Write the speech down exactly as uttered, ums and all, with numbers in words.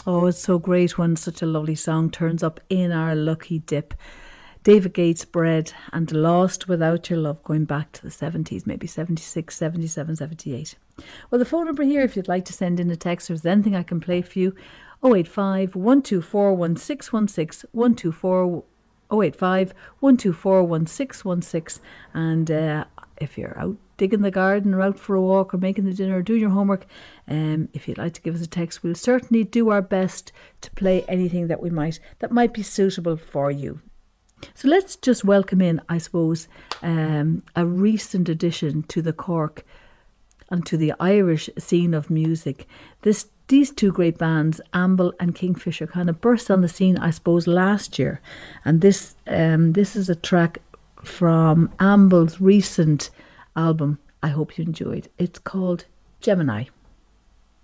Oh, it's so great when such a lovely song turns up in our lucky dip. David Gates, Bread, and Lost Without Your Love, going back to the seventies, maybe seventy-six, seventy-seven, seventy-eight. Well, the phone number here, if you'd like to send in a text or there's anything I can play for you, oh eight five, one two four, one six one six, one two four, oh eight five, one two four, one six one six. And uh, if you're out digging the garden or out for a walk or making the dinner or doing your homework, um, if you'd like to give us a text, we'll certainly do our best to play anything that we might, that might be suitable for you. So let's just welcome in, I suppose, um, a recent addition to the Cork and to the Irish scene of music. This These two great bands, Amble and Kingfisher, kind of burst on the scene, I suppose, last year. And this um, this is a track from Amble's recent album. I hope you enjoyed. It's called Gemini.